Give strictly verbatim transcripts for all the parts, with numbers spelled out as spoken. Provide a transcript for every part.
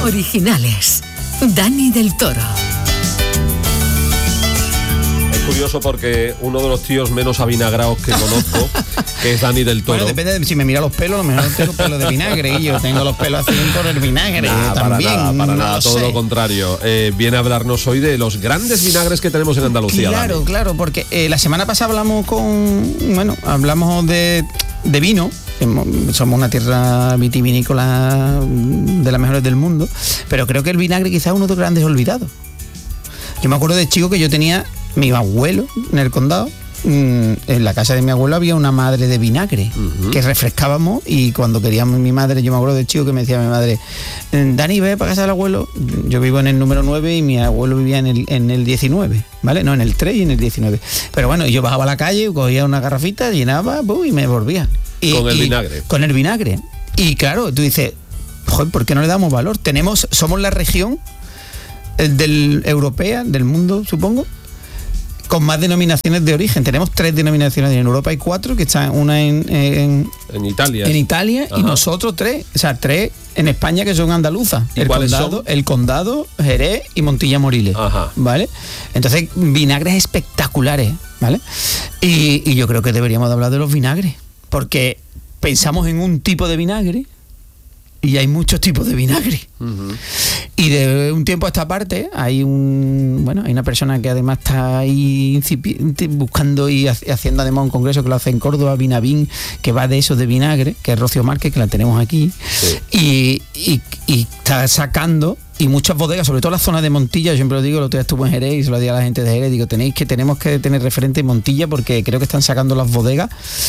Originales. Dani del Toro. Es curioso porque uno de los tíos menos avinagrados que conozco, que es Dani del Toro. Bueno, depende de si me mira los pelos, a lo mejor tengo pelos de vinagre y yo tengo los pelos así por el vinagre nah, también. Para nada, para no nada, lo todo sé. lo contrario. Eh, viene a hablarnos hoy de los grandes vinagres que tenemos en Andalucía. Claro, Dani. claro, porque eh, la semana pasada hablamos con, bueno, hablamos de, de vino. Somos una tierra vitivinícola de las mejores del mundo, pero creo que el vinagre quizás es uno de los grandes olvidados. Yo me acuerdo de chico que yo tenía mi abuelo en el condado. En la casa de mi abuelo había una madre de vinagre uh-huh. que refrescábamos, y cuando queríamos mi madre, yo me acuerdo de chico que me decía mi madre: Dani, ve para casa del abuelo. Yo vivo en el número nueve y mi abuelo vivía en el, en el diecinueve, ¿vale? No, en el tres y en el diecinueve. Pero bueno, yo bajaba a la calle, cogía una garrafita, llenaba, ¡bum!, y me volvía. Y, con el y, vinagre. Con el vinagre. Y claro, tú dices, joder, ¿por qué no le damos valor? Tenemos, somos la región del europea, del mundo, supongo, con más denominaciones de origen. Tenemos tres denominaciones. En Europa hay cuatro, que están una en, en, en Italia. En Italia y nosotros tres. O sea, tres en España que son andaluzas. ¿Y el cuáles condado, son? El Condado, Jerez y Montilla Moriles. Ajá. ¿Vale? Entonces, vinagres espectaculares, ¿vale? Y, y yo creo que deberíamos de hablar de los vinagres, porque pensamos en un tipo de vinagre y hay muchos tipos de vinagre. Uh-huh. Y de un tiempo a esta parte hay un bueno hay una persona que además está ahí incipiente, buscando y haciendo además un congreso que lo hace en Córdoba, Vinavín, que va de eso de vinagre, que es Rocío Márquez, que la tenemos aquí. Sí. y, y, y está sacando, y muchas bodegas, sobre todo la zona de Montilla. Yo siempre lo digo, el otro día estuve en Jerez y se lo digo a la gente de Jerez, digo, tenéis que tenemos que tener referente en Montilla, porque creo que están sacando las bodegas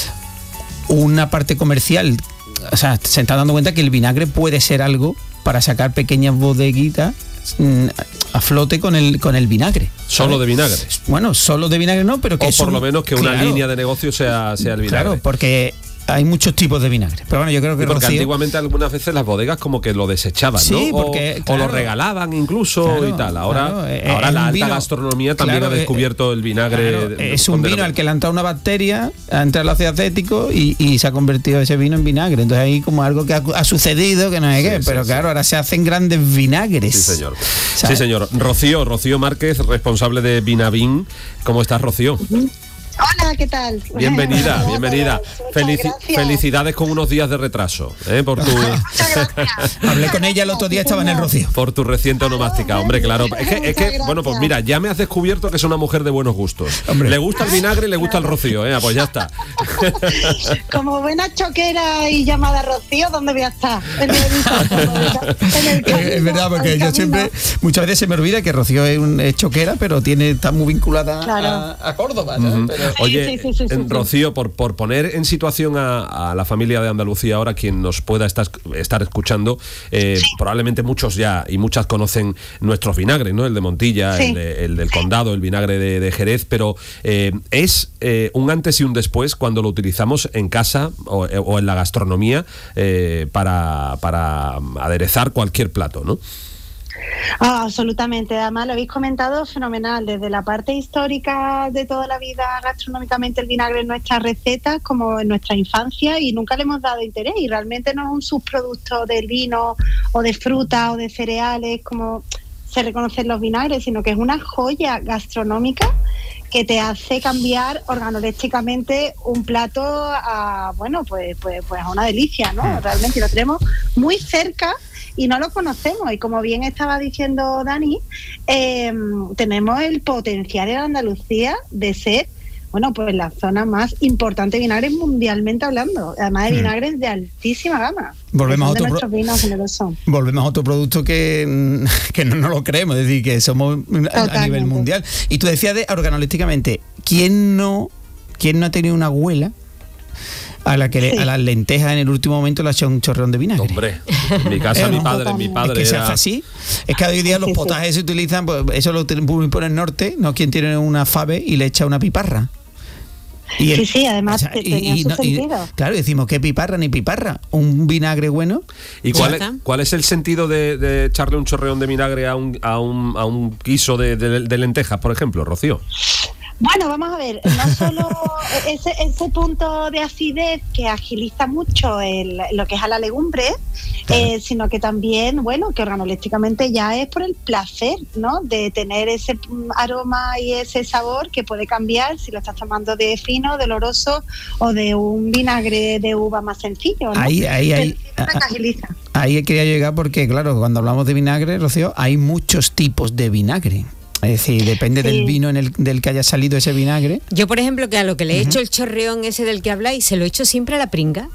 una parte comercial. O sea, se está dando cuenta que el vinagre puede ser algo para sacar pequeñas bodeguitas mmm, a flote con el con el vinagre. ¿Solo ¿sabes? de vinagre? Bueno, solo de vinagre no, pero que o es por un, lo menos que una claro, línea de negocio sea, sea el vinagre. Claro, porque hay muchos tipos de vinagre. Pero bueno, yo creo que porque Rocío... antiguamente algunas veces las bodegas como que lo desechaban, sí, ¿no? Porque, o, claro, o lo regalaban incluso, claro, y tal. Ahora, claro, eh, ahora la alta vino, gastronomía también claro, ha descubierto eh, el vinagre. Claro, de, es un vino al que le han entrado una bacteria, ha entrado el ácido acético y, y se ha convertido ese vino en vinagre. Entonces ahí como algo que ha, ha sucedido, que no sé sí, qué, sí, pero sí. Claro, ahora se hacen grandes vinagres. Sí, señor. ¿Sabes? Sí, señor. Rocío, Rocío Márquez, responsable de Vinavín. ¿Cómo estás, Rocío? Uh-huh. Hola, ¿qué tal? Bienvenida, Hola, bienvenida. Felici- felicidades con unos días de retraso, ¿eh? Por tu... Hablé con ella el otro día, estaba en el Rocío. Por tu reciente onomástica, hombre, claro. Es que, es que bueno, pues mira, ya me has descubierto que es una mujer de buenos gustos. Hombre. Le gusta el vinagre y le gusta el Rocío, ¿eh? Pues ya está. Como buena choquera y llamada Rocío, ¿dónde voy a estar? En el, en el camino, es verdad, porque yo siempre, muchas veces se me olvida que Rocío es, un, es choquera, pero tiene está muy vinculada claro. a, a Córdoba, ¿no? Uh-huh. Pero... Oye, sí, sí, sí, sí, Rocío, sí. Por, por poner en situación a, a la familia de Andalucía ahora, quien nos pueda estar, estar escuchando, eh, sí. probablemente muchos ya y muchas conocen nuestros vinagres, ¿no? El de Montilla, sí. el, de, el del sí. Condado, el vinagre de, de Jerez, pero eh, es eh, un antes y un después cuando lo utilizamos en casa o, o en la gastronomía eh, para, para aderezar cualquier plato, ¿no? Ah, absolutamente, además lo habéis comentado fenomenal, desde la parte histórica de toda la vida gastronómicamente el vinagre en nuestras recetas como en nuestra infancia, y nunca le hemos dado interés, y realmente no es un subproducto del vino o de fruta o de cereales como se reconocen los vinagres, sino que es una joya gastronómica que te hace cambiar organolépticamente un plato a, bueno, pues, pues, pues a una delicia, ¿no? Realmente lo tenemos muy cerca y no lo conocemos, y como bien estaba diciendo Dani, eh, tenemos el potencial en Andalucía de ser, bueno, pues la zona más importante de vinagres mundialmente hablando, además de vinagres de altísima gama. Volvemos a, otro nuestros pro- vinos generosos. volvemos a otro producto que, que no nos lo creemos, es decir, que somos a, a nivel mundial. Y tú decías de organolépticamente, ¿quién no, quién no ha tenido una abuela a la que le, sí. a las lentejas en el último momento le ha echado un chorreón de vinagre? Hombre, en mi casa mi padre, mi padre es que era... se hace así. Es que hoy día los potajes se utilizan, pues eso lo tienen por el norte, no quien tiene una fave y le echa una piparra. Y el, sí, sí, además o sea, te, tenía y, y, su no, sentido. Y, claro, decimos, ¿qué piparra ni piparra? Un vinagre bueno. ¿Y cuál es, cuál es el sentido de, de echarle un chorreón de vinagre a un, a un, a un guiso de, de, de lentejas, por ejemplo, Rocío? Bueno, vamos a ver, no solo ese, ese punto de acidez que agiliza mucho el, lo que es a la legumbre, claro. eh, sino que también, bueno, que organolépticamente ya es por el placer, ¿no? De tener ese aroma y ese sabor que puede cambiar si lo estás tomando de fino, de oloroso o de un vinagre de uva más sencillo, ¿no? Ahí, ahí, ahí. Agiliza. Ahí quería llegar porque, claro, cuando hablamos de vinagre, Rocío, hay muchos tipos de vinagre. Es decir, depende sí. del vino en el del que haya salido ese vinagre. Yo, por ejemplo, que a lo que le he uh-huh. hecho el chorreón ese del que habláis, se lo he hecho siempre a la pringa.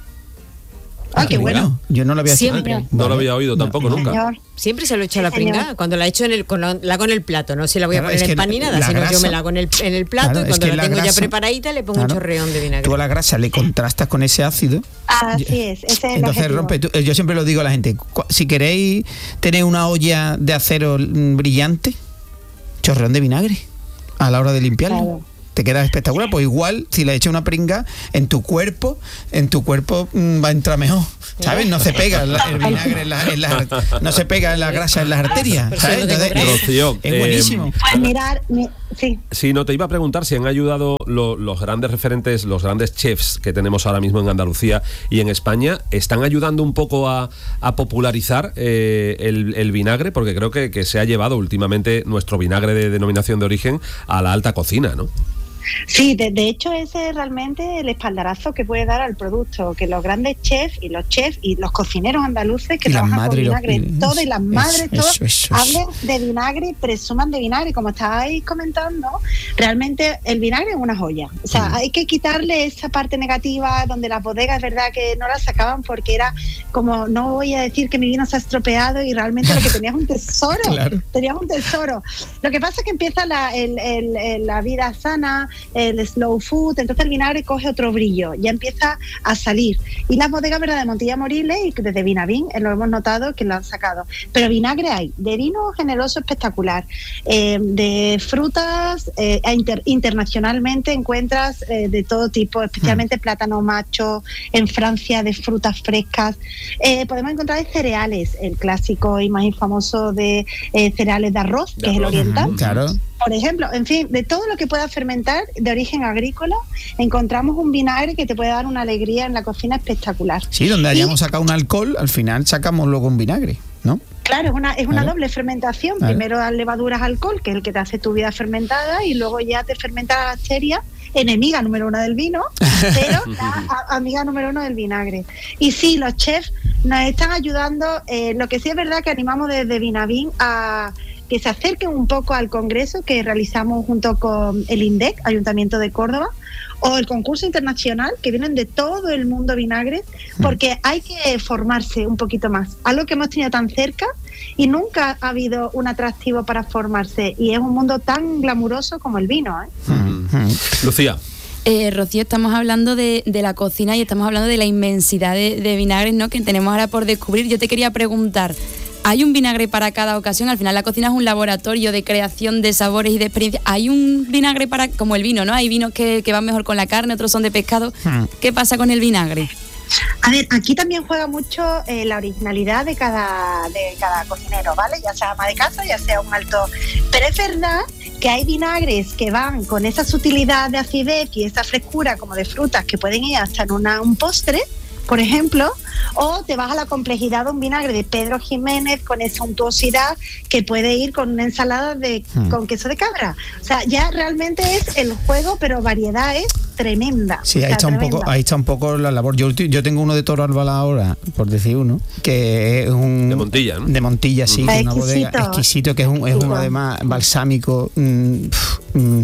Ah, qué bueno. bueno. Yo no lo había hecho. No, no lo había oído no, tampoco, no, nunca. Señor. Siempre se lo he hecho a la pringa, señor. Cuando la he hecho en el, con la, la hago en el plato, no si la voy a claro, poner en pan ni nada, sino grasa, yo me la hago en el, en el plato claro, y cuando la, la tengo grasa, ya preparadita le pongo claro, un chorreón de vinagre. Tú a la grasa le contrastas con ese ácido. Así es, ese es el Entonces objetivo. rompe, tú, yo siempre lo digo a la gente, si queréis tener una olla de acero brillante, chorreón de vinagre a la hora de limpiarlo. Claro. Te queda espectacular, pues igual si le echas una pringa en tu cuerpo, en tu cuerpo mmm, va a entrar mejor, ¿sabes? No se pega el, el vinagre en la, en la, no se pega en la grasa en las arterias, ¿sabes? Entonces, Rocío, es buenísimo. Eh, pues mirar, mi, sí. Sí, no te iba a preguntar si han ayudado lo, los grandes referentes, los grandes chefs que tenemos ahora mismo en Andalucía y en España, ¿están ayudando un poco a, a popularizar eh, el, el vinagre? Porque creo que, que se ha llevado últimamente nuestro vinagre de denominación de origen a la alta cocina, ¿no? Sí, de, de hecho ese es realmente el espaldarazo que puede dar al producto, que los grandes chefs y los chefs y los cocineros andaluces que y trabajan con vinagre, los... todo y las madres, eso, todos eso, eso, hablen de vinagre, presuman de vinagre, como estáis comentando, realmente el vinagre es una joya, o sea, mm. hay que quitarle esa parte negativa donde las bodegas es verdad que no la sacaban porque era como, no voy a decir que mi vino se ha estropeado y realmente lo que tenías un tesoro, claro. tenías un tesoro. Lo que pasa es que empieza la, el, el, el, la vida sana, el slow food, entonces el vinagre coge otro brillo, ya empieza a salir. Y las bodegas, ¿verdad?, de Montilla Moriles y desde Vinavín, eh, lo hemos notado que lo han sacado. Pero vinagre hay, de vino generoso espectacular, eh, de frutas, eh, inter, internacionalmente encuentras eh, de todo tipo, especialmente mm. plátano macho, en Francia de frutas frescas. Eh, podemos encontrar de cereales, el clásico y más famoso de eh, cereales de arroz, de que arroz. Es el oriental. Claro. Por ejemplo, en fin, de todo lo que pueda fermentar de origen agrícola, encontramos un vinagre que te puede dar una alegría en la cocina espectacular. Sí, donde hayamos y, sacado un alcohol, al final sacamos luego un vinagre, ¿no? Claro, es una, es una doble fermentación. Claro. Primero das levaduras alcohol, que es el que te hace tu vida fermentada, y luego ya te fermenta la bacteria, enemiga número uno del vino, pero la a, amiga número uno del vinagre. Y sí, los chefs nos están ayudando. Eh, lo que sí es verdad que animamos desde Vinavín a que se acerquen un poco al congreso que realizamos junto con el INDEC, Ayuntamiento de Córdoba, o el concurso internacional, que vienen de todo el mundo vinagre, porque hay que formarse un poquito más. Algo que hemos tenido tan cerca y nunca ha habido un atractivo para formarse, y es un mundo tan glamuroso como el vino, ¿eh? Mm-hmm. Lucía. Eh, Rocío, estamos hablando de, de la cocina y estamos hablando de la inmensidad de, de vinagres, ¿no?, que tenemos ahora por descubrir. Yo te quería preguntar, ¿hay un vinagre para cada ocasión? Al final la cocina es un laboratorio de creación de sabores y de experiencias. ¿Hay un vinagre para, como el vino, ¿no? Hay vinos que, que van mejor con la carne, otros son de pescado. Hmm. ¿Qué pasa con el vinagre? A ver, aquí también juega mucho eh, la originalidad de cada, de cada cocinero, ¿vale? Ya sea ama de casa, ya sea un alto. Pero es verdad que hay vinagres que van con esa sutilidad de acidez y esa frescura como de frutas que pueden ir hasta en una, un postre, por ejemplo, o te vas a la complejidad de un vinagre de Pedro Jiménez con esa untuosidad que puede ir con una ensalada de hmm. con queso de cabra. O sea, ya realmente es el juego, pero variedad es tremenda. Sí, ahí, o sea, está, un poco, ahí está un poco la labor. Yo, yo tengo uno de Toro Albalá ahora, por decir uno, que es un... De Montilla, ¿no? De Montilla, sí, que es una bodega exquisito, que es un, es uno además balsámico... Mmm, mmm,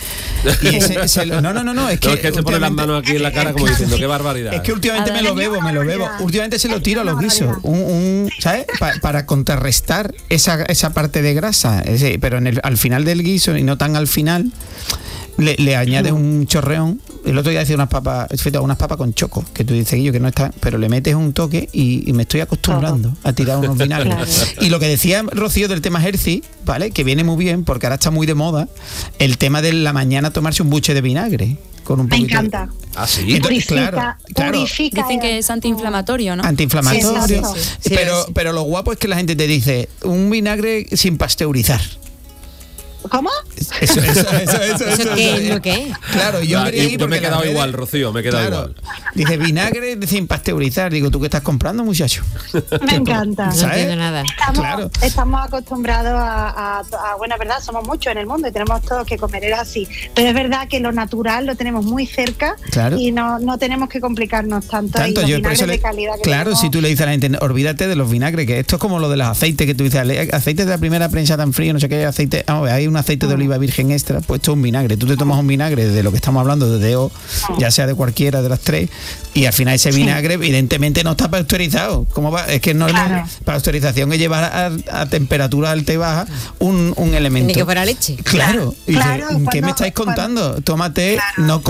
y ese, ese, no, no, no, no, es que, no, es que se pone las manos aquí en la cara como diciendo qué barbaridad. Es que últimamente me lo bebo, me lo bebo. Últimamente se lo tiro a los guisos, un, un, ¿sabes? Pa, para contrarrestar esa, esa parte de grasa. Ese, pero en el, al final del guiso, y no tan al final, le, le añades un chorreón. El otro día decía unas papas, unas papas con choco, que tú dices, yo que no está, pero le metes un toque y, y me estoy acostumbrando a tirar unos vinagres. Claro. Y lo que decía Rocío del tema healthy, ¿vale? Que viene muy bien, porque ahora está muy de moda el tema de la mañana tomarse un buche de vinagre. Con un me encanta. De... Ah, sí. Entonces, purifica, claro, claro. Purifica. Dicen que es antiinflamatorio, ¿no? Antiinflamatorio. Sí, sí, sí. Pero, pero lo guapo es que la gente te dice un vinagre sin pasteurizar. ¿Cómo? Eso, eso, eso, eso, eso, ¿Eso qué es lo que es? Claro, yo, Claro, quería ir yo me he porque quedado las igual, redes- Rocío, me he quedado Claro. igual. Dice vinagre sin pasteurizar. Digo, ¿tú qué estás comprando, muchacho? Me encanta. No ¿Sabes? entiendo nada. Estamos, Claro. estamos acostumbrados a, a, a, bueno, es verdad, somos muchos en el mundo y tenemos todos que comer es así, pero es verdad que lo natural lo tenemos muy cerca Claro. y no, no tenemos que complicarnos tanto, Tanto y los yo por eso vinagres le- de calidad que claro, tenemos, si tú le dices a la gente, olvídate de los vinagres, que esto es como lo de los aceites que tú dices, "Ale- aceites de la primera prensa tan frío, no sé qué, aceite, vamos a ver, hay un aceite de oliva virgen extra, pues esto es un vinagre, tú te tomas un vinagre de lo que estamos hablando, de D O, ya sea de cualquiera de las tres, y al final ese vinagre evidentemente no está pasteurizado. ¿Cómo va? Es que no Claro. es pasteurización, es llevar a, a temperatura alta y baja un, un elemento. Ni que fuera leche. Claro, y Claro, dice, ¿qué cuando- me estáis cuando- contando? Tómate, Claro. no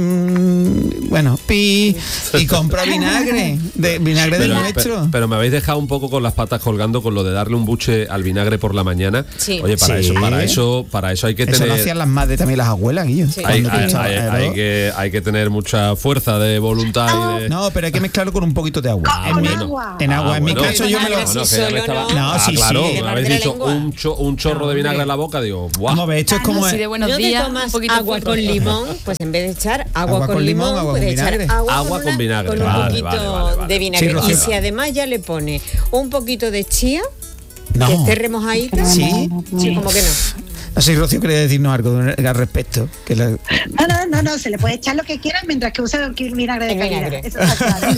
compren, bueno, pi, y compra vinagre, de vinagre del Pero, nuestro. pe- pero me habéis dejado un poco con las patas colgando con lo de darle un buche al vinagre por la mañana. Sí. Oye, para Sí. eso, para eso, para eso hay que Eso lo tener. hacían las madres también, las abuelas, Guillo. Sí. Hay, Cuando hay- pinchaban, hay- ¿no? hay que, hay que tener mucha fuerza de voluntad y de. No, pero hay que mezclarlo con un poquito de agua. Ah, en mi, bueno. agua. en agua. Ah, en mi bueno. caso yo me lo... Bueno, Bueno, si que ya me solo estaba- no- No, Ah, sí, claro, sí. me Te habéis parte la dicho lengua. un, cho- un chorro de vinagre en la boca, digo, ¡buah! Vamos a ver, esto es como... Así de buenos ¿No te días, tomas un poquito agua de con fútbol. limón? Pues en vez de echar agua, Agua con, con limón, limón, agua con puedes echar vinagre. agua, Agua con, con una- vinagre. con un Vale, poquito vale, vale, vale. de vinagre. Sí, Rocío. y si además ya le pone un poquito de chía, No. que esté remojadita, Sí. sí, como que no. No sé si Rocío quería decirnos algo al respecto. Que la- No, no, no, no, se le puede echar lo que quieran mientras que use vinagre de El calidad. vinagre. Eso está claro.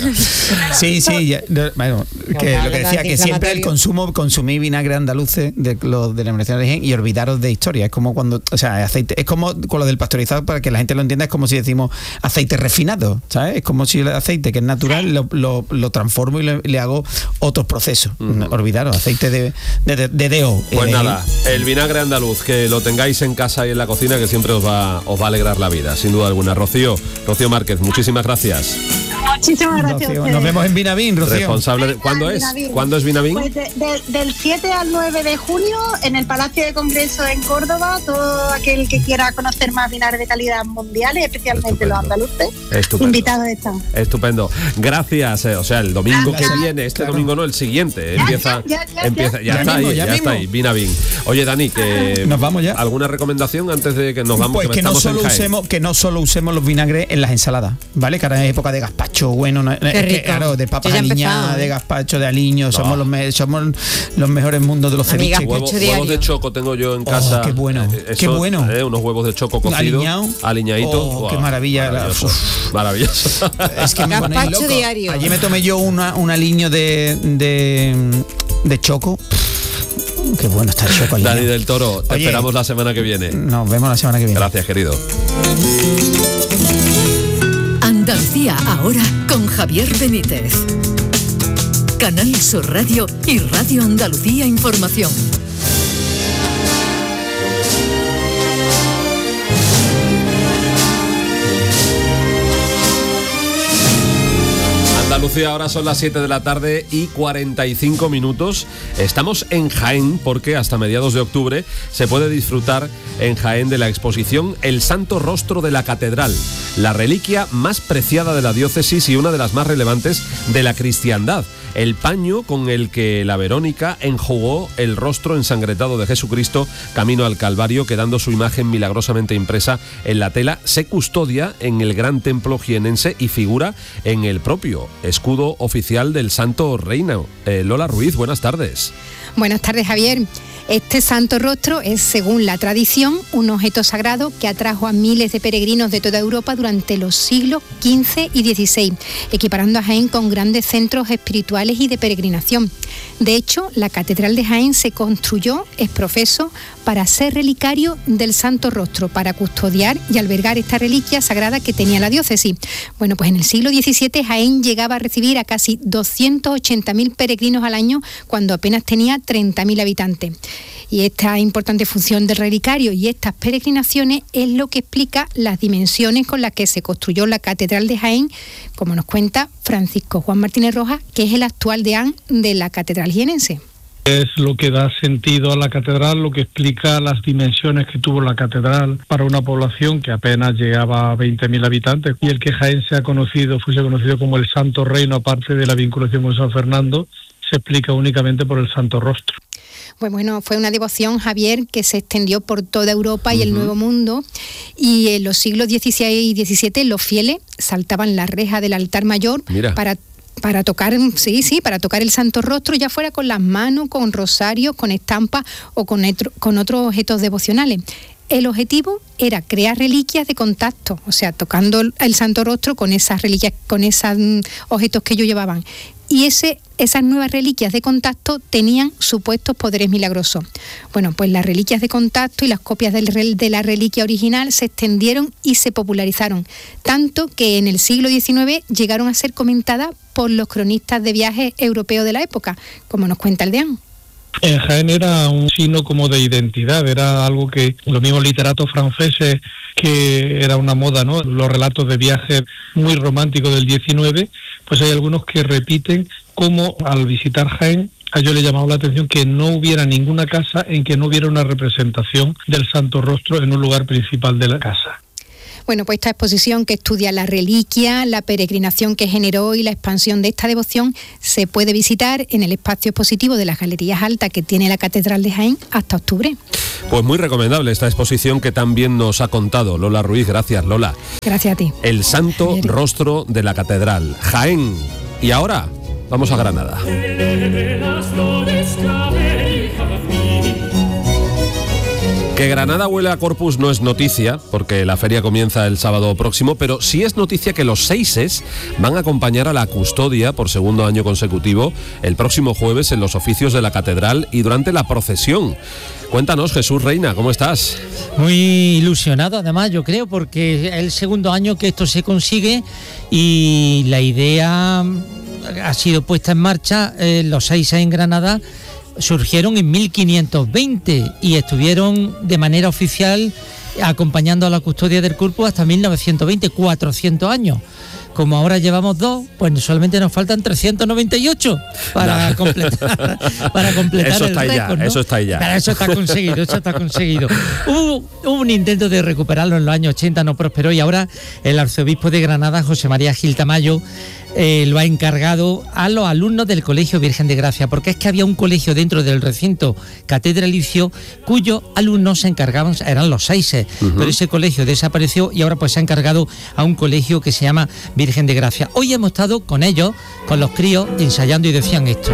Sí, sí, ya- no, bueno, que Claro, lo que decía, que siempre el antiinflamatorio. consumo, consumir vinagre andaluces de los de la Universidad de Origen y olvidaros de historia. Es como cuando, o sea, aceite, es como con lo del pasteurizado, para que la gente lo entienda, es como si decimos aceite refinado, ¿sabes? Es como si el aceite que es natural lo, lo, lo transformo y le, le hago otros procesos. No, olvidaros, aceite de, de, de, de deo. Pues Eh, nada, el vinagre andaluz, que lo tengáis en casa y en la cocina, que siempre os va, os va a alegrar la vida, sin duda alguna. Rocío, Rocío Márquez, muchísimas gracias. Muchísimas gracias a Rocío, ustedes. nos vemos en Vinavín, Rocío. Responsable de, ¿cuándo es? Vinavín. ¿Cuándo es Vinavín? Pues de- de- del siete al nueve de junio en el Palacio de Congreso en Córdoba, todo aquel que quiera conocer más vinagre de calidad mundiales, especialmente Estupendo. los andaluces, Estupendo. invitados están. Estupendo. Gracias. eh, o sea, el domingo que Gracias. viene, este Claro. domingo no, el siguiente, empieza, ya, ya, empieza, ya, ya está mismo, ahí, ya ya, está mismo. ahí, Vinavín. Oye, Dani, que Nos vamos ya. ¿alguna recomendación antes de que nos vamos? Pues que no, estamos en solo Jaén? usemos, que no solo usemos los vinagres en las ensaladas, ¿vale? Que ahora es época de gazpacho, bueno, no, es que, rico. claro, de papas Yo ya he aliñadas, empezado, ¿eh? de gazpacho, de aliño, No. somos los me- somos los mejores mundos de los Amiga, ceviches. huevo- Huevo- Hecho huevos diario. de choco tengo yo en Oh, casa. qué bueno, Eh, qué bueno. eh, unos huevos de choco cocidos. Aliñado. Aliñaditos. Oh, qué maravilla. Maravilloso. Uf. Maravilloso. Es que me Gazpacho ponéis loco. diario. Ayer me tomé yo una, un aliño de, de, de choco. Qué bueno está el choco aliñado. Dani del Toro, te Oye, esperamos la semana que viene. Nos vemos la semana que viene. Gracias, querido. Andalucía ahora con Javier Benítez. Canal Sur Radio y Radio Andalucía Información. Andalucía, ahora son las siete de la tarde y cuarenta y cinco minutos. Estamos en Jaén porque hasta mediados de octubre se puede disfrutar en Jaén de la exposición El Santo Rostro de la Catedral, la reliquia más preciada de la diócesis y una de las más relevantes de la cristiandad. El paño con el que la Verónica enjugó el rostro ensangretado de Jesucristo camino al Calvario, quedando su imagen milagrosamente impresa en la tela, se custodia en el gran templo jienense y figura en el propio escudo oficial del Santo Reino. Eh, Lola Ruiz, buenas tardes. Buenas tardes, Javier. Este santo rostro es, según la tradición, un objeto sagrado que atrajo a miles de peregrinos de toda Europa durante los siglos quince y dieciséis, equiparando a Jaén con grandes centros espirituales y de peregrinación. De hecho, la Catedral de Jaén se construyó, es profeso, para ser relicario del Santo Rostro, para custodiar y albergar esta reliquia sagrada que tenía la diócesis. Bueno, pues en el siglo diecisiete Jaén llegaba a recibir a casi doscientos ochenta mil peregrinos al año cuando apenas tenía treinta mil habitantes. Y esta importante función del relicario y estas peregrinaciones es lo que explica las dimensiones con las que se construyó la Catedral de Jaén, como nos cuenta Francisco Juan Martínez Rojas, que es el actual deán de la Catedral jienense. Es lo que da sentido a la catedral, lo que explica las dimensiones que tuvo la catedral para una población que apenas llegaba a veinte mil habitantes, y el que Jaén sea conocido, fuese conocido como el Santo Reino, aparte de la vinculación con San Fernando, se explica únicamente por el Santo Rostro. Pues bueno, fue una devoción, Javier, que se extendió por toda Europa y uh-huh. el Nuevo Mundo, y en los siglos dieciséis y diecisiete los fieles saltaban la reja del altar mayor Mira. para para tocar, sí, sí, para tocar el Santo Rostro, ya fuera con las manos, con rosarios, con estampas o con, etro, con otros objetos devocionales. El objetivo era crear reliquias de contacto, o sea, tocando el Santo Rostro con esas reliquias, con esos um, objetos que ellos llevaban. Y ese, esas nuevas reliquias de contacto tenían supuestos poderes milagrosos. Bueno, pues las reliquias de contacto y las copias del, de la reliquia original se extendieron y se popularizaron, tanto que en el siglo diecinueve llegaron a ser comentadas por los cronistas de viajes europeos de la época, como nos cuenta el deán. En Jaén era un signo como de identidad, era algo que los mismos literatos franceses, que era una moda, ¿no? Los relatos de viajes muy románticos del diecinueve, pues hay algunos que repiten cómo al visitar Jaén a ellos les llamaba la atención que no hubiera ninguna casa en que no hubiera una representación del Santo Rostro en un lugar principal de la casa. Bueno, pues esta exposición que estudia la reliquia, la peregrinación que generó y la expansión de esta devoción se puede visitar en el espacio expositivo de las Galerías Altas que tiene la Catedral de Jaén hasta octubre. Pues muy recomendable esta exposición que también nos ha contado Lola Ruiz. Gracias, Lola. Gracias a ti. El Santo Rostro de la Catedral, Jaén. Y ahora vamos a Granada. Que Granada huele a Corpus no es noticia, porque la feria comienza el sábado próximo, pero sí es noticia que los seises van a acompañar a la custodia por segundo año consecutivo el próximo jueves en los oficios de la catedral y durante la procesión. Cuéntanos, Jesús Reina, ¿cómo estás? Muy ilusionado, además, yo creo, porque es el segundo año que esto se consigue y la idea ha sido puesta en marcha. Eh, los seises en Granada surgieron en mil quinientos veinte y estuvieron de manera oficial acompañando a la custodia del Corpus hasta mil novecientos veinte, cuatrocientos años. Como ahora llevamos dos, pues solamente nos faltan trescientos noventa y ocho para completar, para completar eso el está récord, ya, ¿no? Eso está ya. Pero eso está conseguido, eso está conseguido. Hubo, hubo un intento de recuperarlo en los años ochenta, no prosperó, y ahora el arzobispo de Granada, José María Gil Tamayo, Eh, lo ha encargado a los alumnos del Colegio Virgen de Gracia, porque es que había un colegio dentro del recinto catedralicio cuyos alumnos se encargaban, eran los seises, uh-huh. pero ese colegio desapareció y ahora pues se ha encargado a un colegio que se llama Virgen de Gracia. Hoy hemos estado con ellos, con los críos, ensayando y decían esto.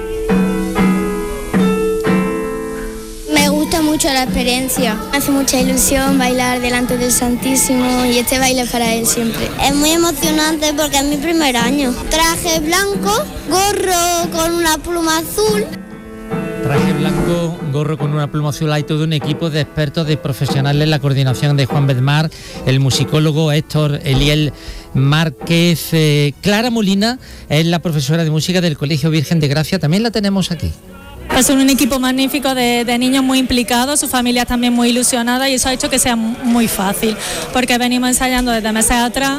Mucho la experiencia, me hace mucha ilusión bailar delante del Santísimo y este baile para él siempre. Es muy emocionante porque es mi primer año. Traje blanco, gorro con una pluma azul. Traje blanco, gorro con una pluma azul. Hay todo un equipo de expertos, de profesionales, la coordinación de Juan Bedmar, el musicólogo Héctor Eliel Márquez. eh, Clara Molina es la profesora de música del Colegio Virgen de Gracia, también la tenemos aquí. Es un equipo magnífico de, de niños muy implicados, sus familias también muy ilusionadas, y eso ha hecho que sea muy fácil, porque venimos ensayando desde meses atrás.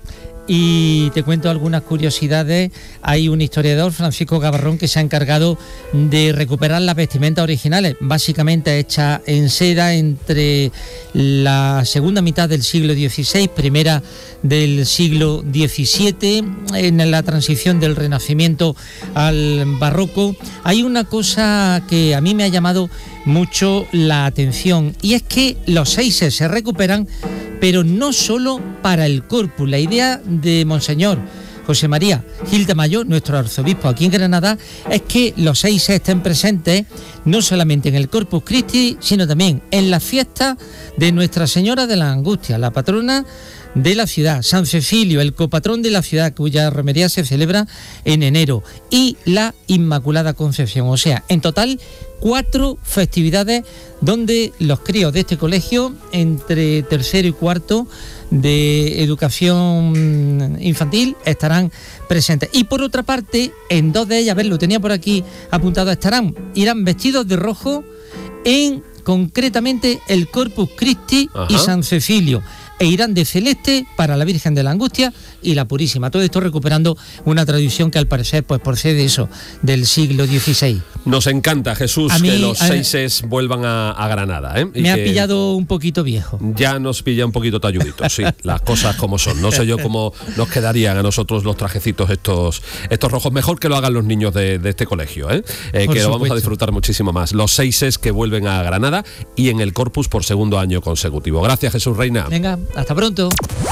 Y te cuento algunas curiosidades. Hay un historiador, Francisco Gavarrón, que se ha encargado de recuperar las vestimentas originales, básicamente hechas en seda entre la segunda mitad del siglo dieciséis, primera del siglo diecisiete, en la transición del Renacimiento al Barroco. Hay una cosa que a mí me ha llamado mucho la atención, y es que los seises se recuperan, pero no solo para el Corpus. La idea de Monseñor José María Gil Tamayo, nuestro arzobispo aquí en Granada, es que los seises estén presentes no solamente en el Corpus Christi, sino también en las fiestas de Nuestra Señora de la Angustia, la patrona de la ciudad, San Cecilio, el copatrón de la ciudad, cuya romería se celebra en enero, y la Inmaculada Concepción. O sea, en total, cuatro festividades donde los críos de este colegio, entre tercero y cuarto de educación infantil, estarán presentes. Y por otra parte, en dos de ellas, a ver, lo tenía por aquí apuntado, estarán, irán vestidos de rojo en, concretamente, el Corpus Christi Ajá. y San Cecilio, e irán de celeste para la Virgen de la Angustia y la Purísima. Todo esto recuperando una tradición que al parecer pues procede eso del siglo dieciséis. Nos encanta, Jesús, A mí, que los a- seises vuelvan a, a Granada. ¿eh? Y Me ha que pillado un poquito viejo. Ya nos pilla un poquito talluditos, sí, las cosas como son. No sé yo cómo nos quedarían a nosotros los trajecitos estos, estos rojos. Mejor que lo hagan los niños de, de este colegio, ¿eh? Eh, que lo vamos a disfrutar muchísimo más. Los seises que vuelven a Granada y en el Corpus por segundo año consecutivo. Gracias, Jesús Reina. Venga, hasta pronto.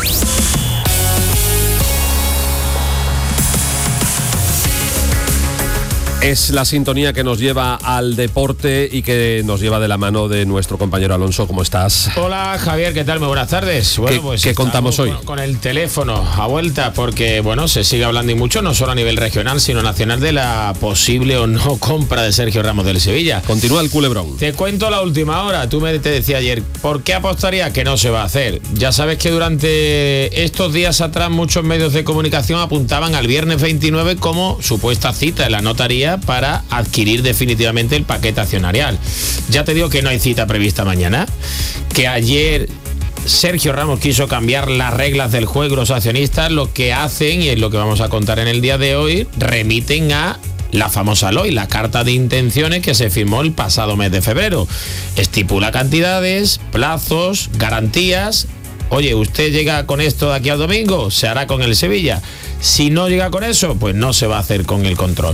Es la sintonía que nos lleva al deporte y que nos lleva de la mano de nuestro compañero Alonso. ¿Cómo estás? Hola Javier, ¿qué tal? Muy buenas tardes. Bueno, ¿Qué, pues ¿qué contamos hoy? Con, con el teléfono a vuelta, porque bueno, se sigue hablando y mucho, no solo a nivel regional, sino nacional, de la posible o no compra de Sergio Ramos del Sevilla. Continúa el culebrón. Te cuento la última hora. Tú me te decía ayer, ¿por qué apostaría que no se va a hacer? Ya sabes que durante estos días atrás muchos medios de comunicación apuntaban al viernes veintinueve como supuesta cita en la notaría para adquirir definitivamente el paquete accionarial. Ya te digo que no hay cita prevista mañana, que ayer Sergio Ramos quiso cambiar las reglas del juego. Los accionistas lo que hacen, y es lo que vamos a contar en el día de hoy, remiten a la famosa L O I, la carta de intenciones que se firmó el pasado mes de febrero. Estipula cantidades, plazos, garantías. Oye, usted llega con esto de aquí al domingo, se hará con el Sevilla. Si no llega con eso, pues no se va a hacer con el control.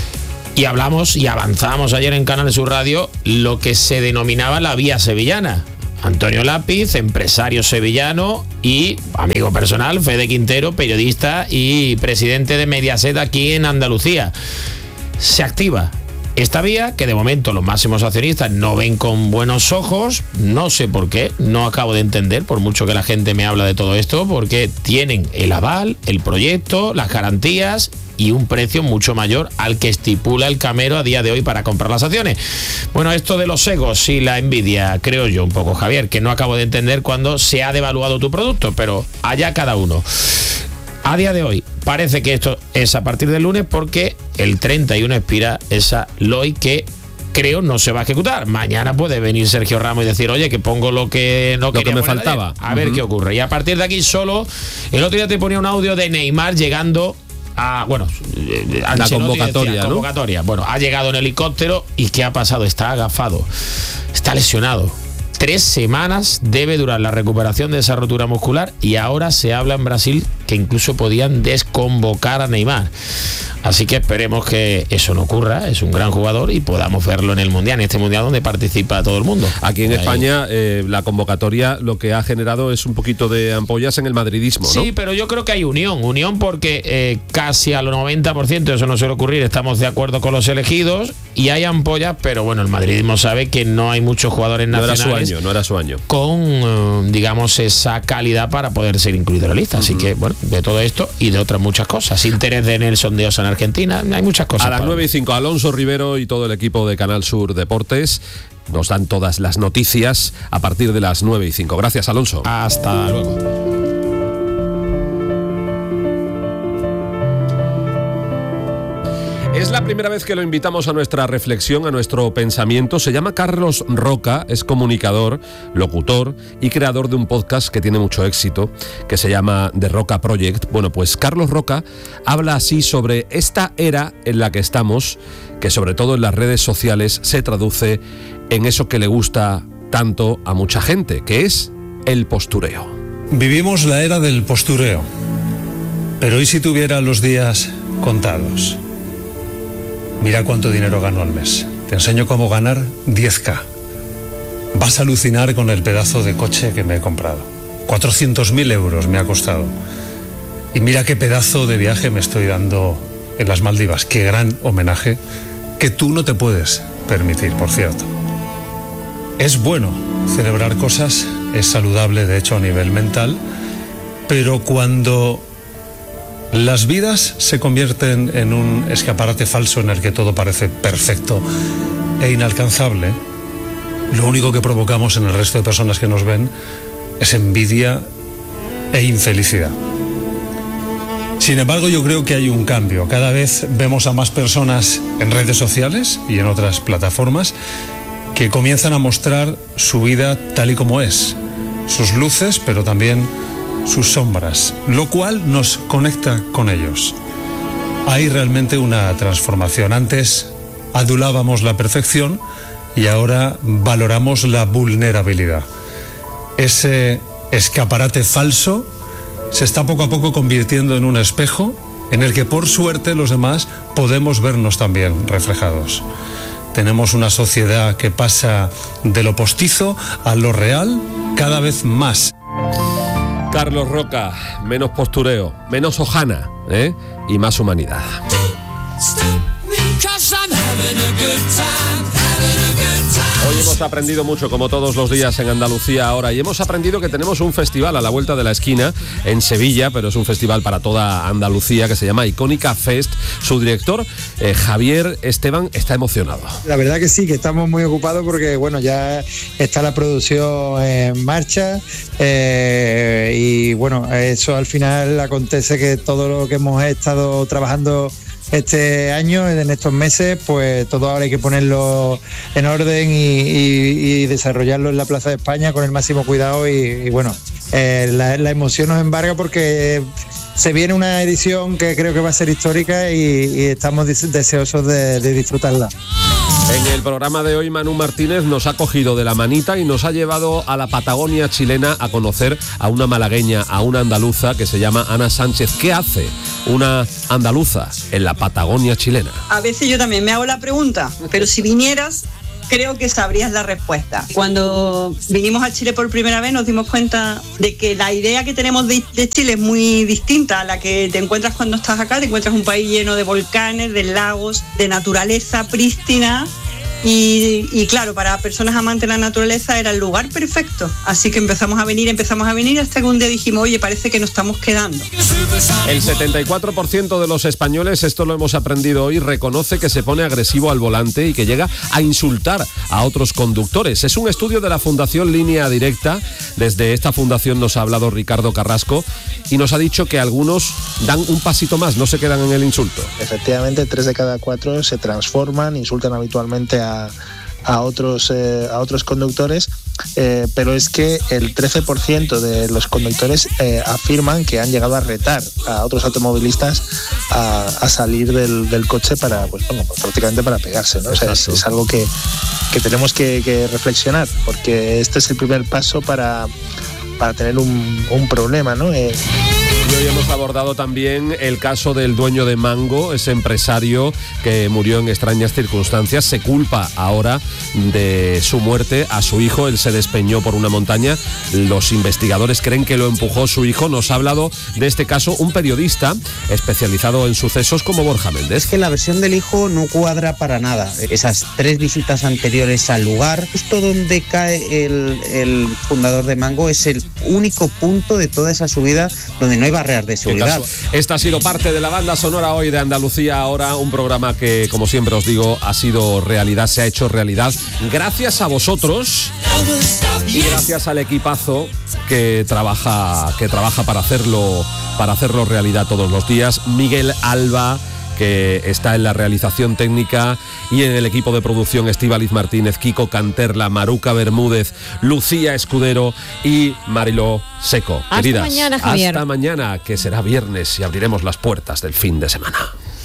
Y hablamos y avanzamos ayer en Canal Sur Radio lo que se denominaba la vía sevillana. Antonio Lápiz, empresario sevillano y amigo personal, Fede Quintero, periodista y presidente de Mediaset aquí en Andalucía. Se activa esta vía que de momento los máximos accionistas no ven con buenos ojos. No sé por qué, no acabo de entender, por mucho que la gente me habla de todo esto, porque tienen el aval, el proyecto, las garantías y un precio mucho mayor al que estipula el Camero a día de hoy para comprar las acciones. Bueno, esto de los egos y la envidia, creo yo un poco, Javier, que no acabo de entender cuando se ha devaluado tu producto, pero allá cada uno. A día de hoy parece que esto es a partir del lunes, porque el treinta y uno expira esa L O I que creo no se va a ejecutar. Mañana puede venir Sergio Ramos y decir, oye, que pongo lo que no lo que me poner faltaba. ayer. A ver Uh-huh. qué ocurre. Y a partir de aquí solo, el otro día te ponía un audio de Neymar llegando a, bueno, la convocatoria, decía, ¿no? convocatoria. Bueno, ha llegado en helicóptero y ¿qué ha pasado? Está agafado, está lesionado. Tres semanas debe durar la recuperación de esa rotura muscular y ahora se habla en Brasil que incluso podían desconvocar a Neymar. Así que esperemos que eso no ocurra. Es un gran jugador y podamos verlo en el Mundial, en este Mundial donde participa todo el mundo. Aquí en Ahí. España eh, la convocatoria lo que ha generado es un poquito de ampollas en el madridismo, ¿no? Sí, pero yo creo que hay unión, unión porque eh, casi al noventa por ciento, eso no suele ocurrir, estamos de acuerdo con los elegidos y hay ampollas, pero bueno, el madridismo sabe que no hay muchos jugadores No era nacionales su año, no era su año. con, eh, digamos, esa calidad para poder ser incluido en la lista. Así que, bueno, de todo esto y de otras muchas cosas. Interés de Nelson Dios en Argentina, hay muchas cosas. A las Pablo. nueve y cinco, Alonso Rivero y todo el equipo de Canal Sur Deportes nos dan todas las noticias a partir de las nueve y cinco. Gracias, Alonso. Hasta luego. Es la primera vez que lo invitamos a nuestra reflexión, a nuestro pensamiento. Se llama Carlos Roca, es comunicador, locutor y creador de un podcast que tiene mucho éxito, que se llama The Roca Project. Bueno, pues Carlos Roca habla así sobre esta era en la que estamos, que sobre todo en las redes sociales se traduce en eso que le gusta tanto a mucha gente, que es el postureo. Vivimos la era del postureo, pero ¿y si tuviera los días contados? Mira cuánto dinero gano al mes. Te enseño cómo ganar diez mil. Vas a alucinar con el pedazo de coche que me he comprado. cuatrocientos mil euros me ha costado. Y mira qué pedazo de viaje me estoy dando en las Maldivas. Qué gran homenaje que tú no te puedes permitir, por cierto. Es bueno celebrar cosas, es saludable de hecho a nivel mental, pero cuando las vidas se convierten en un escaparate falso en el que todo parece perfecto e inalcanzable, lo único que provocamos en el resto de personas que nos ven es envidia e infelicidad. Sin embargo, yo creo que hay un cambio. Cada vez vemos a más personas en redes sociales y en otras plataformas que comienzan a mostrar su vida tal y como es, sus luces, pero también sus sombras, lo cual nos conecta con ellos. Hay realmente una transformación. Antes adulábamos la perfección y ahora valoramos la vulnerabilidad. Ese escaparate falso se está poco a poco convirtiendo en un espejo en el que por suerte los demás podemos vernos también reflejados. Tenemos una sociedad que pasa de lo postizo a lo real cada vez más. Carlos Roca, menos postureo, menos hojana, ¿eh? Y más humanidad. Hoy hemos aprendido mucho, como todos los días en Andalucía ahora, y hemos aprendido que tenemos un festival a la vuelta de la esquina en Sevilla, pero es un festival para toda Andalucía que se llama Icónica Fest. Su director, eh, Javier Esteban, está emocionado. La verdad que sí, que estamos muy ocupados porque bueno, ya está la producción en marcha eh, y bueno, eso al final acontece que todo lo que hemos estado trabajando este año, en estos meses, pues todo ahora hay que ponerlo en orden y, y, y desarrollarlo en la Plaza de España con el máximo cuidado y, y bueno, eh, la, la emoción nos embarga porque se viene una edición que creo que va a ser histórica y, y estamos deseosos de, de disfrutarla. En el programa de hoy, Manu Martínez nos ha cogido de la manita y nos ha llevado a la Patagonia chilena a conocer a una malagueña, a una andaluza que se llama Ana Sánchez. ¿Qué hace una andaluza en la Patagonia chilena? A veces yo también me hago la pregunta, pero si vinieras, creo que sabrías la respuesta. Cuando vinimos a Chile por primera vez nos dimos cuenta de que la idea que tenemos de, de Chile es muy distinta a la que te encuentras cuando estás acá. Te encuentras un país lleno de volcanes, de lagos, de naturaleza prístina. Y, y claro, para personas amantes de la naturaleza era el lugar perfecto. Así que empezamos a venir, empezamos a venir hasta que un día dijimos, oye, parece que nos estamos quedando. El setenta y cuatro por ciento de los españoles, esto lo hemos aprendido hoy, reconoce que se pone agresivo al volante y que llega a insultar a otros conductores. Es un estudio de la Fundación Línea Directa. Desde esta fundación nos ha hablado Ricardo Carrasco y nos ha dicho que algunos dan un pasito más, no se quedan en el insulto. Efectivamente, tres de cada cuatro se transforman, insultan habitualmente a a otros eh, a otros conductores, eh, pero es que el trece por ciento de los conductores eh, afirman que han llegado a retar a otros automovilistas a, a salir del, del coche para, pues bueno, prácticamente para pegarse, ¿no? O sea, es, es algo que, que tenemos que, que reflexionar, porque este es el primer paso para, para tener un, un problema, ¿no? Eh, Y hoy hemos abordado también el caso del dueño de Mango, ese empresario que murió en extrañas circunstancias. Se culpa ahora de su muerte a su hijo. Él se despeñó por una montaña. Los investigadores creen que lo empujó su hijo. Nos ha hablado de este caso un periodista especializado en sucesos como Borja Méndez. Es que la versión del hijo no cuadra para nada. Esas tres visitas anteriores al lugar, justo donde cae el, el fundador de Mango, es el único punto de toda esa subida donde no hay barreras de seguridad. Esta ha sido parte de la banda sonora hoy de Andalucía Ahora, un programa que, como siempre os digo, ha sido realidad, se ha hecho realidad gracias a vosotros y gracias al equipazo que trabaja, que trabaja para hacerlo, para hacerlo realidad todos los días. Miguel Alba, que está en la realización técnica, y en el equipo de producción Estíbaliz Martínez, Kiko Canterla, Maruca Bermúdez, Lucía Escudero y Mariló Seco. Hasta Queridas, mañana, Javier. Hasta mañana, que será viernes y abriremos las puertas del fin de semana.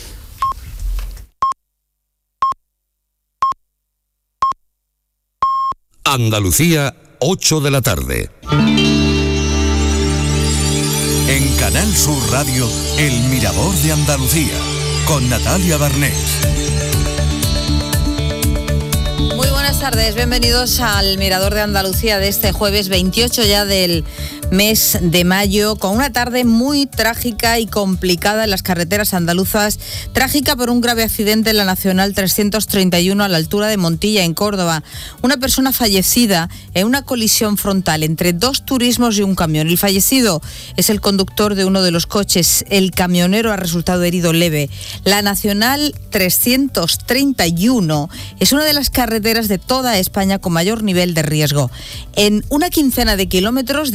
Andalucía, ocho de la tarde. En Canal Sur Radio, El Mirador de Andalucía, con Natalia Barnés. Muy buenas tardes, bienvenidos al Mirador de Andalucía de este jueves veintiocho ya del mes de mayo, con una tarde muy trágica y complicada en las carreteras andaluzas. Trágica por un grave accidente en la Nacional trescientos treinta y uno a la altura de Montilla, en Córdoba. Una persona fallecida en una colisión frontal entre dos turismos y un camión. El fallecido es el conductor de uno de los coches. El camionero ha resultado herido leve. La Nacional trescientos treinta y uno es una de las carreteras de toda España con mayor nivel de riesgo. En una quincena de kilómetros de esta vía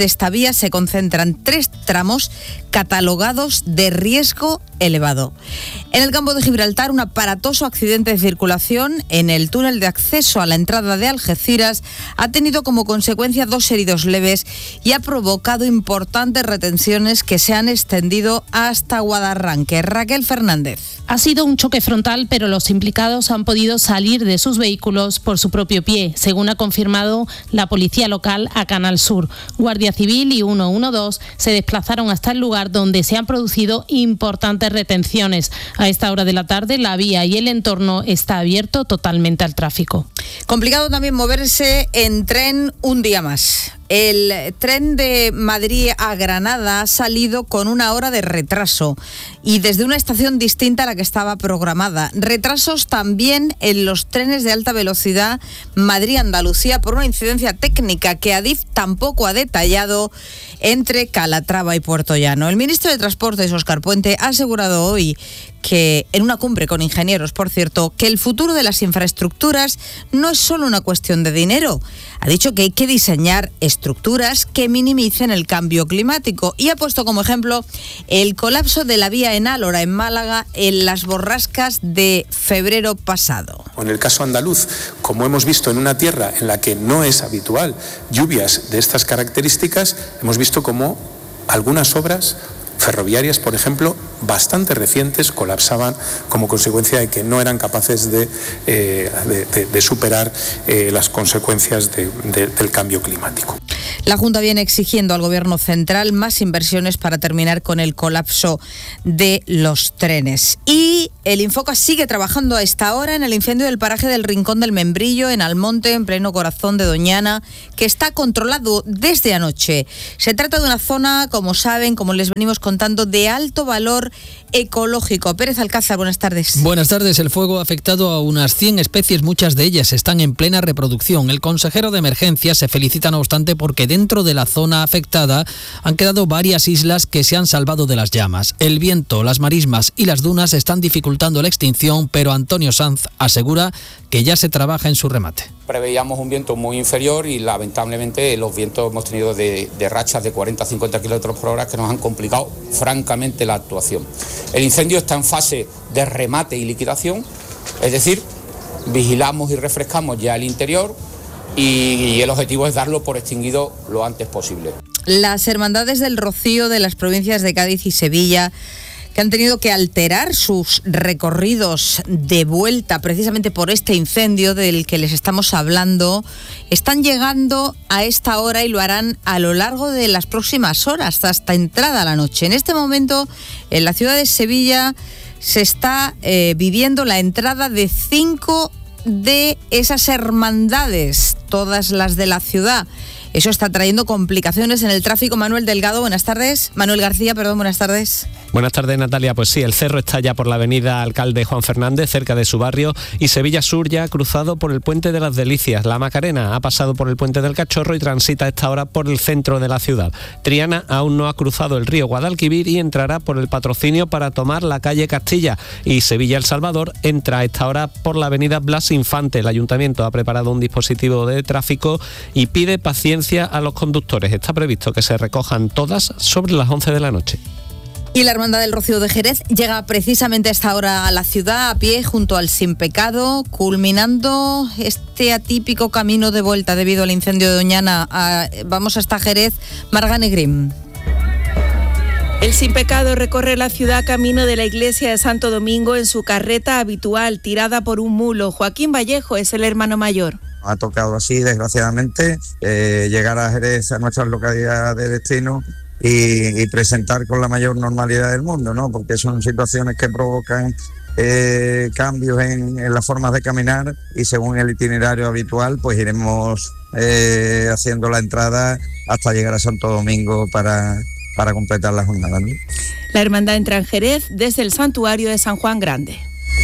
vía se concentran tres tramos catalogados de riesgo elevado. En el campo de Gibraltar, un aparatoso accidente de circulación en el túnel de acceso a la entrada de Algeciras ha tenido como consecuencia dos heridos leves y ha provocado importantes retenciones que se han extendido hasta Guadarranque. Raquel Fernández. Ha sido un choque frontal, pero los implicados han podido salir de sus vehículos por su propio pie, según ha confirmado la policía local a Canal Sur. Guardia Civil y ciento doce se desplazaron hasta el lugar donde se han producido importantes retenciones. A esta hora de la tarde, la vía y el entorno está abierto totalmente al tráfico. Complicado también moverse en tren un día más. El tren de Madrid a Granada ha salido con una hora de retraso y desde una estación distinta a la que estaba programada. Retrasos también en los trenes de alta velocidad Madrid-Andalucía por una incidencia técnica que Adif tampoco ha detallado entre Calatrava y Puerto Llano. El ministro de Transportes, Óscar Puente, ha asegurado hoy que, en una cumbre con ingenieros, por cierto, que el futuro de las infraestructuras no es solo una cuestión de dinero. Ha dicho que hay que diseñar estructuras que minimicen el cambio climático y ha puesto como ejemplo el colapso de la vía en Álora, en Málaga, en las borrascas de febrero pasado. En el caso andaluz, como hemos visto en una tierra en la que no es habitual lluvias de estas características, hemos visto cómo algunas obras ferroviarias, por ejemplo, bastante recientes, colapsaban como consecuencia de que no eran capaces de, eh, de, de, de superar eh, las consecuencias de, de, del cambio climático. La Junta viene exigiendo al Gobierno central más inversiones para terminar con el colapso de los trenes. Y el Infoca sigue trabajando a esta hora en el incendio del paraje del Rincón del Membrillo, en Almonte, en pleno corazón de Doñana, que está controlado desde anoche. Se trata de una zona, como saben, como les venimos contando, de alto valor ecológico. Pérez Alcázar, buenas tardes. Buenas tardes. El fuego ha afectado a unas cien especies, muchas de ellas están en plena reproducción. El consejero de emergencia se felicita, no obstante, porque dentro de la zona afectada han quedado varias islas que se han salvado de las llamas. El viento, las marismas y las dunas están dificultando la extinción, pero Antonio Sanz asegura que ya se trabaja en su remate. Preveíamos un viento muy inferior y lamentablemente los vientos hemos tenido de, de rachas de cuarenta a cincuenta kilómetros por hora que nos han complicado francamente la actuación. El incendio está en fase de remate y liquidación, es decir, vigilamos y refrescamos ya el interior y, y el objetivo es darlo por extinguido lo antes posible. Las hermandades del Rocío de las provincias de Cádiz y Sevilla, que han tenido que alterar sus recorridos de vuelta precisamente por este incendio del que les estamos hablando, están llegando a esta hora y lo harán a lo largo de las próximas horas, hasta entrada a la noche. En este momento, en la ciudad de Sevilla, se está eh, viviendo la entrada de cinco de esas hermandades, todas las de la ciudad. Eso está trayendo complicaciones en el tráfico. Manuel Delgado, buenas tardes. Manuel García, perdón, buenas tardes. Buenas tardes, Natalia. Pues sí, el cerro está ya por la avenida Alcalde Juan Fernández, cerca de su barrio, y Sevilla Sur ya ha cruzado por el Puente de las Delicias. La Macarena ha pasado por el Puente del Cachorro y transita a esta hora por el centro de la ciudad. Triana aún no ha cruzado el río Guadalquivir y entrará por el Patrocinio para tomar la calle Castilla. Y Sevilla El Salvador entra a esta hora por la avenida Blas Infante. El Ayuntamiento ha preparado un dispositivo de tráfico y pide paciencia a los conductores. Está previsto que se recojan todas sobre las once de la noche. Y la Hermandad del Rocío de Jerez llega precisamente a esta hora a la ciudad a pie junto al Sin Pecado, culminando este atípico camino de vuelta debido al incendio de Doñana. A, vamos hasta Jerez. Marga Negrín. El Sin Pecado recorre la ciudad camino de la iglesia de Santo Domingo en su carreta habitual, tirada por un mulo. Joaquín Vallejo es el hermano mayor. Ha tocado así, desgraciadamente, eh, llegar a Jerez, a nuestras localidades de destino y, y presentar con la mayor normalidad del mundo, ¿no? Porque son situaciones que provocan eh, cambios en, en las formas de caminar y según el itinerario habitual, pues iremos eh, haciendo la entrada hasta llegar a Santo Domingo para, para completar la jornada, ¿no? La hermandad entra en Jerez desde el santuario de San Juan Grande.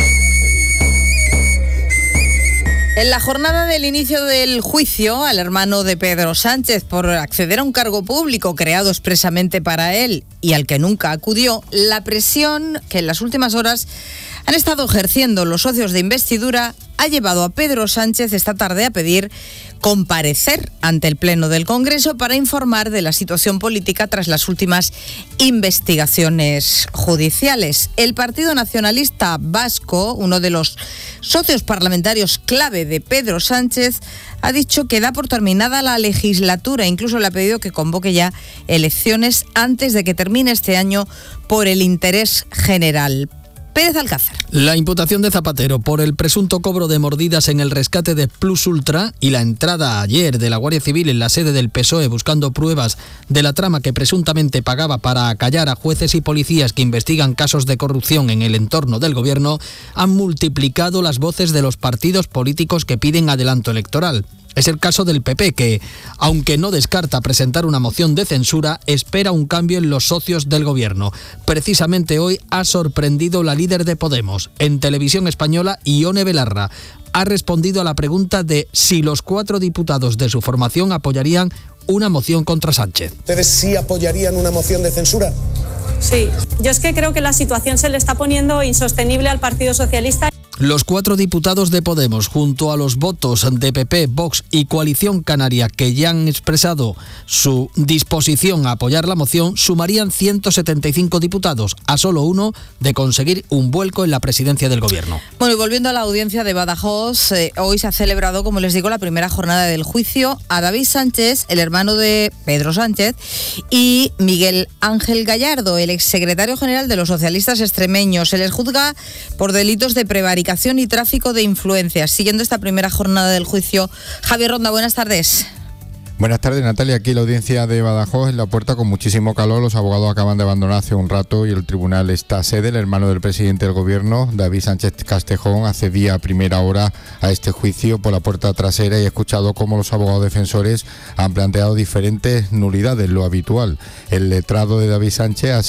En la jornada del inicio del juicio al hermano de Pedro Sánchez por acceder a un cargo público creado expresamente para él y al que nunca acudió, la presión que en las últimas horas han estado ejerciendo los socios de investidura, ha llevado a Pedro Sánchez esta tarde a pedir comparecer ante el Pleno del Congreso para informar de la situación política tras las últimas investigaciones judiciales. El Partido Nacionalista Vasco, uno de los socios parlamentarios clave de Pedro Sánchez, ha dicho que da por terminada la legislatura. Incluso le ha pedido que convoque ya elecciones antes de que termine este año por el interés general. Pérez Alcázar. La imputación de Zapatero por el presunto cobro de mordidas en el rescate de Plus Ultra y la entrada ayer de la Guardia Civil en la sede del P S O E buscando pruebas de la trama que presuntamente pagaba para acallar a jueces y policías que investigan casos de corrupción en el entorno del gobierno han multiplicado las voces de los partidos políticos que piden adelanto electoral. Es el caso del P P que, aunque no descarta presentar una moción de censura, espera un cambio en los socios del gobierno. Precisamente hoy ha sorprendido la líder de Podemos. En Televisión Española, Ione Belarra ha respondido a la pregunta de si los cuatro diputados de su formación apoyarían una moción contra Sánchez. ¿Ustedes sí apoyarían una moción de censura? Sí, yo es que creo que la situación se le está poniendo insostenible al Partido Socialista. Los cuatro diputados de Podemos, junto a los votos de P P, Vox y Coalición Canaria, que ya han expresado su disposición a apoyar la moción, sumarían ciento setenta y cinco diputados, a solo uno de conseguir un vuelco en la presidencia del gobierno. Bueno, y volviendo a la audiencia de Badajoz, eh, hoy se ha celebrado, como les digo, la primera jornada del juicio a David Sánchez, el hermano de Pedro Sánchez, y Miguel Ángel Gallardo, el exsecretario general de los socialistas extremeños. Se les juzga por delitos de prevaricación y tráfico de influencias. Siguiendo esta primera jornada del juicio, Javier Ronda, buenas tardes. Buenas tardes, Natalia. Aquí la audiencia de Badajoz en la puerta con muchísimo calor. Los abogados acaban de abandonar hace un rato y el tribunal está sede. El hermano del presidente del gobierno, David Sánchez Castejón, accedía a primera hora a este juicio por la puerta trasera y he escuchado cómo los abogados defensores han planteado diferentes nulidades, lo habitual. El letrado de David Sánchez ha